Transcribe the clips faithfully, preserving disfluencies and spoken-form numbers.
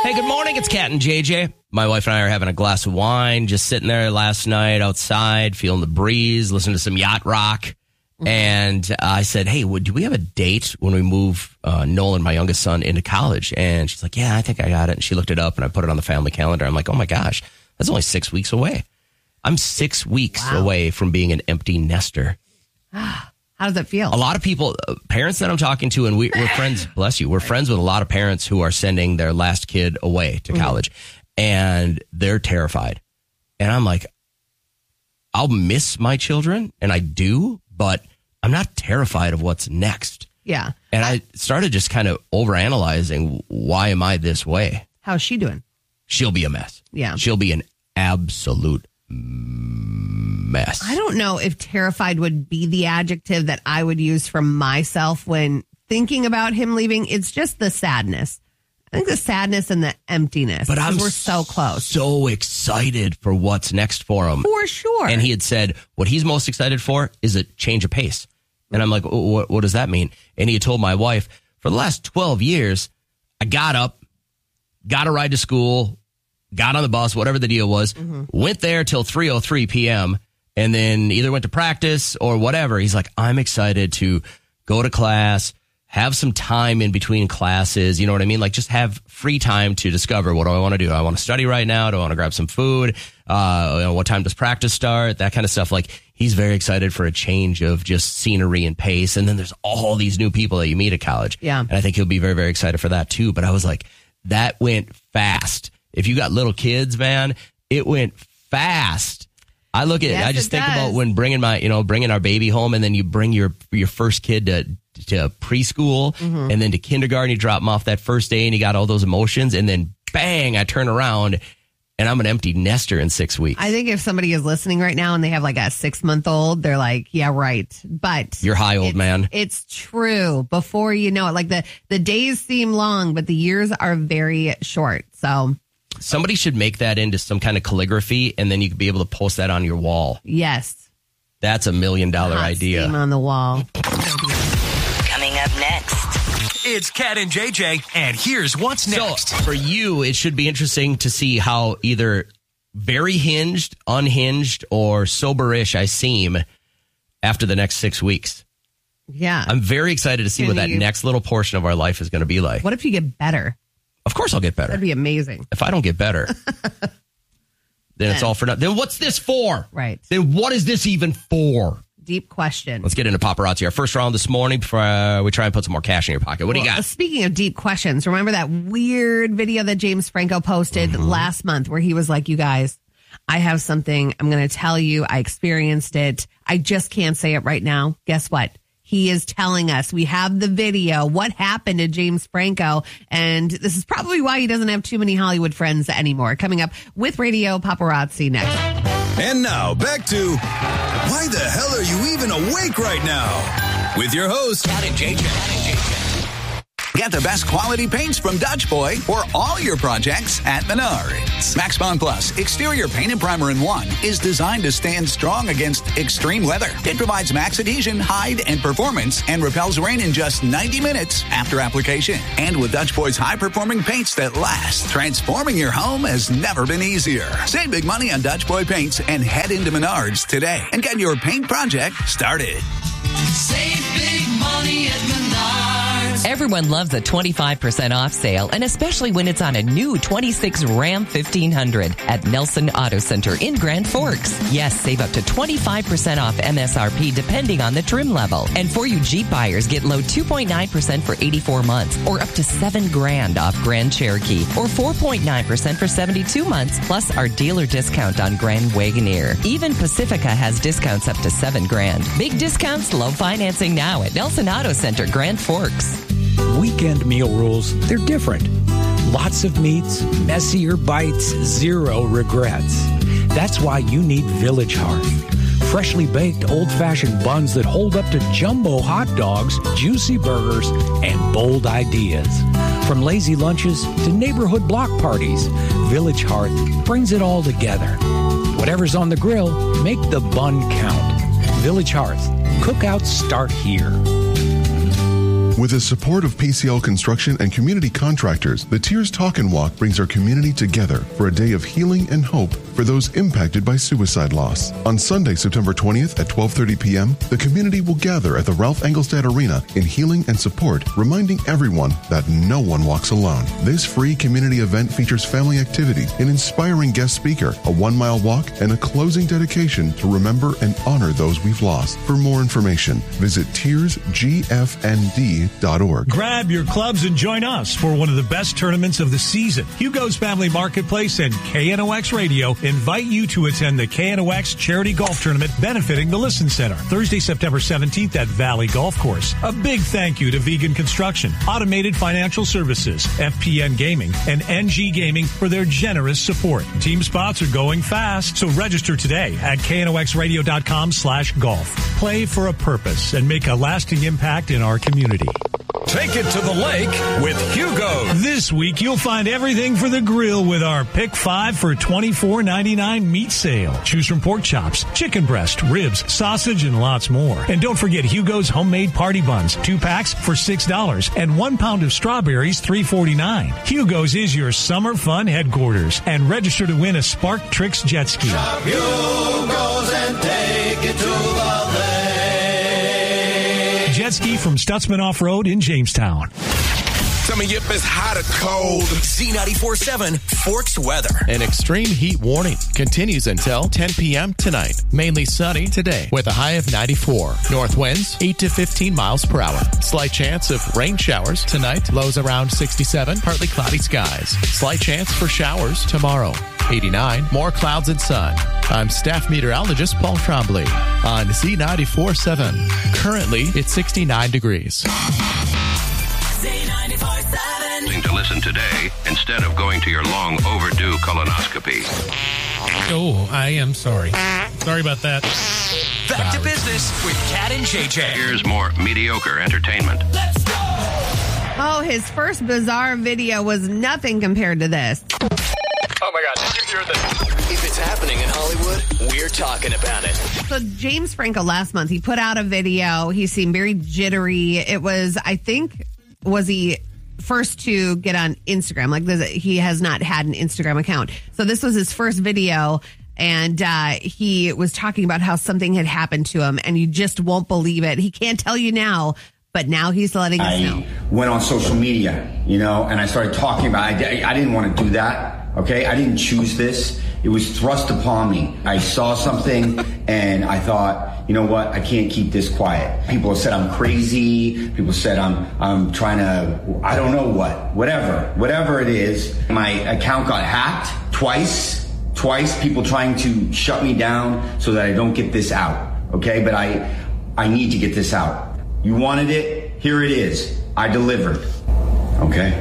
Hey, good morning. It's Kat and J J. My wife and I are having a glass of wine, just sitting there last night outside, feeling the breeze, listening to some yacht rock. Mm-hmm. And uh, I said, hey, would, do we have a date when we move uh, Nolan, my youngest son, into college? And she's like, yeah, I think I got it. And she looked it up, and I put it on the family calendar. I'm like, oh, my gosh, that's only six weeks away. I'm six weeks wow. away from being an empty nester. How does that feel? A lot of people, uh, parents that I'm talking to, and we, we're friends, bless you, we're friends with a lot of parents who are sending their last kid away to mm-hmm. college, and they're terrified. And I'm like, I'll miss my children, and I do, but I'm not terrified of what's next. Yeah. And I started just kind of overanalyzing, why am I this way? How's she doing? She'll be a mess. Yeah. She'll be an absolute mess. I don't know if terrified would be the adjective that I would use for myself when thinking about him leaving. It's just the sadness. I think the sadness and the emptiness. But I'm we're so close. So excited for what's next for him. For sure. And he had said what he's most excited for is a change of pace. And I'm like, what, what does that mean? And he had told my wife, for the last twelve years, I got up, got a ride to school, got on the bus, whatever the deal was, mm-hmm. went there till three oh three p.m., and then either went to practice or whatever. He's like, I'm excited to go to class, have some time in between classes. You know what I mean? Like, just have free time to discover, what do I want to do? I want to study right now. Do I want to grab some food? Uh, you know, what time does practice start? That kind of stuff. Like, he's very excited for a change of just scenery and pace. And then there's all these new people that you meet at college. Yeah. And I think he'll be very, very excited for that too. But I was like, that went fast. If you got little kids, man, it went fast. I look at, yes, I just think does. about when bringing my, you know, bringing our baby home, and then you bring your, your first kid to, to preschool mm-hmm. and then to kindergarten. You drop them off that first day and you got all those emotions, and then bang, I turn around and I'm an empty nester in six weeks. I think if somebody is listening right now and they have like a six month old, they're like, yeah, right. But you're high, old it's, man. It's true. Before you know it, like the, the days seem long, but the years are very short. So somebody should make that into some kind of calligraphy, and then you could be able to post that on your wall. Yes. That's a million dollar Hot idea. Steam on the wall. Coming up next, it's Kat and J J, and here's what's next. So for you, it should be interesting to see how either very hinged, unhinged, or soberish I seem after the next six weeks. Yeah. I'm very excited to see Can what that you, next little portion of our life is going to be like. What if you get better? Of course I'll get better. That'd be amazing. If I don't get better, then it's all for nothing. Then what's this for? Right. Then what is this even for? Deep question. Let's get into paparazzi. Our first round this morning before uh, we try and put some more cash in your pocket. What well, do you got? Speaking of deep questions, remember that weird video that James Franco posted mm-hmm. last month where he was like, you guys, I have something I'm going to tell you. I experienced it. I just can't say it right now. Guess what? He is telling us. We have the video. What happened to James Franco? And this is probably why he doesn't have too many Hollywood friends anymore. Coming up with Radio Paparazzi next. And now back to Why the Hell Are You Even Awake Right Now? With your host, Kat and J J. Get the best quality paints from Dutch Boy for all your projects at Menards. Max Bond Plus Exterior Paint and Primer in One is designed to stand strong against extreme weather. It provides max adhesion, hide, and performance, and repels rain in just ninety minutes after application. And with Dutch Boy's high-performing paints that last, transforming your home has never been easier. Save big money on Dutch Boy paints and head into Menards today and get your paint project started. Save big money at Menards. Everyone loves a twenty-five percent off sale, and especially when it's on a new twenty-six Ram fifteen hundred at Nelson Auto Center in Grand Forks. Yes, save up to twenty-five percent off M S R P depending on the trim level. And for you Jeep buyers, get low two point nine percent for eighty-four months, or up to seven grand off Grand Cherokee, or four point nine percent for seventy-two months, plus our dealer discount on Grand Wagoneer. Even Pacifica has discounts up to seven grand. Big discounts, low financing now at Nelson Auto Center, Grand Forks. Weekend meal rules, they're different. Lots of meats, messier bites, zero regrets. That's why you need Village Hearth. Freshly baked old-fashioned buns that hold up to jumbo hot dogs, juicy burgers, and bold ideas. From lazy lunches to neighborhood block parties, Village Hearth brings it all together. Whatever's on the grill, make the bun count. Village Hearth. Cookouts start here. With the support of P C L Construction and community contractors, the Tears Talk and Walk brings our community together for a day of healing and hope for those impacted by suicide loss. On Sunday, September twentieth at twelve thirty p.m., the community will gather at the Ralph Engelstad Arena in healing and support, reminding everyone that no one walks alone. This free community event features family activity, an inspiring guest speaker, a one-mile walk, and a closing dedication to remember and honor those we've lost. For more information, visit tears g f n d dot org. Grab your clubs and join us for one of the best tournaments of the season. Hugo's Family Marketplace and K N O X Radio invite you to attend the K N O X Charity Golf Tournament benefiting the Listen Center, Thursday, September seventeenth at Valley Golf Course. A big thank you to Vegan Construction, Automated Financial Services, F P N Gaming, and N G Gaming for their generous support. Team spots are going fast, so register today at K N O X radio dot com slash golf. Play for a purpose and make a lasting impact in our community. Take it to the lake with Hugo. This week, you'll find everything for the grill with our Pick five for twenty-four ninety-nine meat sale. Choose from pork chops, chicken breast, ribs, sausage, and lots more. And don't forget Hugo's homemade party buns, two packs for six dollars, and one pound of strawberries, three forty-nine. Hugo's is your summer fun headquarters. And register to win a Spark Tricks jet ski. Shop Hugo's and take it to the lake. Jet ski from Stutzman Off-Road in Jamestown. Tell me if it's hot or cold. Z ninety-four point seven Forks weather. An extreme heat warning continues until ten p.m. tonight. Mainly sunny today with a high of ninety-four. North winds eight to fifteen miles per hour. Slight chance of rain showers tonight. Lows around sixty-seven. Partly cloudy skies. Slight chance for showers tomorrow. eighty-nine. More clouds and sun. I'm staff meteorologist Paul Trombley on Z ninety-four point seven. Currently, it's sixty-nine degrees. To listen today instead of going to your long overdue colonoscopy. Oh, I am sorry. Sorry about that. Back to business with Kat and J J. Here's more mediocre entertainment. Let's go! Oh, his first bizarre video was nothing compared to this. Oh my God, did you hear this? If it's happening in Hollywood, we're talking about it. So James Franco last month, he put out a video. He seemed very jittery. It was, I think, was he first to get on Instagram? Like this, he has not had an Instagram account. So this was his first video. And uh, he was talking about how something had happened to him and you just won't believe it. He can't tell you now, but now he's letting us know. I went on social media, you know, and I started talking about, I, I didn't want to do that. Okay. I didn't choose this. It was thrust upon me. I saw something and I thought, you know what? I can't keep this quiet. People said I'm crazy. People said I'm I'm trying to, I don't know what, whatever, whatever it is. My account got hacked twice, twice. People trying to shut me down so that I don't get this out. Okay, but I I need to get this out. You wanted it. Here it is. I delivered. Okay.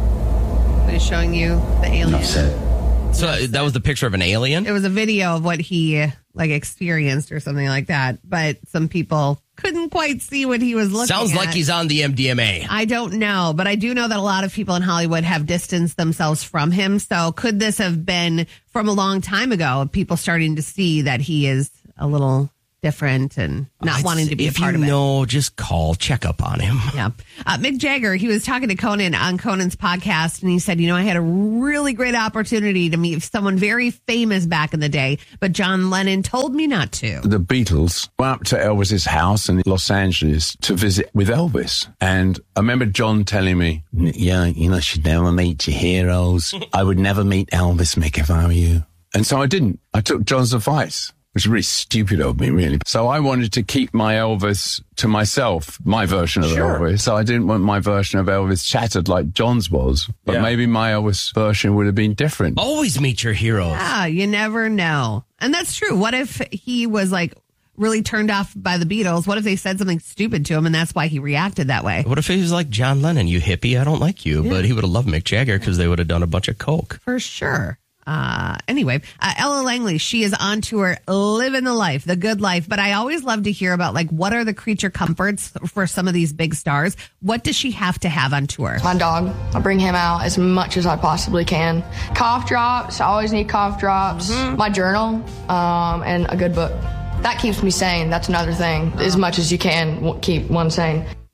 Mm. He's showing you the alien. Enough said. So that was the picture of an alien? It was a video of what he like experienced or something like that. But some people couldn't quite see what he was looking Sounds at. like he's on the M D M A. I don't know, but I do know that a lot of people in Hollywood have distanced themselves from him. So could this have been from a long time ago, people starting to see that he is a little different and not I'd wanting to be a part of it? If you of know, just call, check up on him. Yeah. Uh, Mick Jagger, he was talking to Conan on Conan's podcast, and he said, you know, I had a really great opportunity to meet someone very famous back in the day, but John Lennon told me not to. The Beatles went up to Elvis's house in Los Angeles to visit with Elvis. And I remember John telling me, yeah, you know, you should never meet your heroes. I would never meet Elvis, Mick, if I were you. And so I didn't. I took John's advice. Which is really stupid of me, really. So I wanted to keep my Elvis to myself, my version of sure. Elvis. So I didn't want my version of Elvis shattered like John's was. But yeah. maybe my Elvis version would have been different. Always meet your heroes. Yeah, you never know. And that's true. What if he was like really turned off by the Beatles? What if they said something stupid to him and that's why he reacted that way? What if he was like, John Lennon, you hippie, I don't like you. Yeah. But he would have loved Mick Jagger because they would have done a bunch of coke. For sure. Uh, anyway, uh, Ella Langley, she is on tour, living the life, the good life. But I always love to hear about like, what are the creature comforts for some of these big stars? What does she have to have on tour? My dog. I bring him out as much as I possibly can. Cough drops. I always need cough drops. Mm-hmm. My journal, um, and a good book. That keeps me sane. That's another thing. As much as you can keep one sane.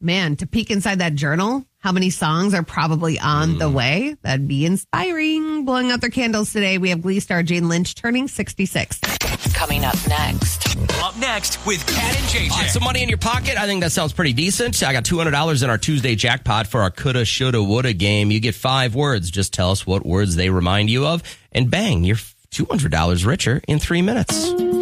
man, to peek inside that journal, how many songs are probably on mm. the way? That'd be inspiring. Blowing out their candles today, we have Glee star Jane Lynch turning sixty-six. Coming up next. Up next with Kat and J J. Uh, some money in your pocket. I think that sounds pretty decent. I got two hundred dollars in our Tuesday jackpot for our coulda, shoulda, woulda game. You get five words. Just tell us what words they remind you of. And bang, you're two hundred dollars richer in three minutes.